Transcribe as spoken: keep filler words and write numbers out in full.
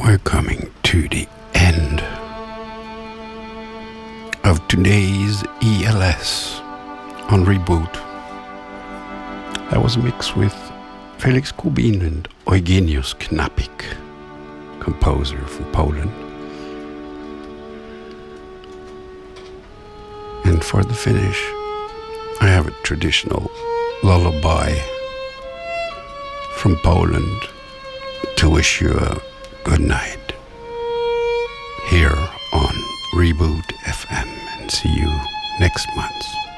we're coming to the end of today's E L S on Reboot. That was a mix with Felix Kubin and Eugeniusz Knapik, composer from Poland. And for the finish, I have a traditional lullaby from Poland to wish you a good night here on Reboot F M, and see you next month.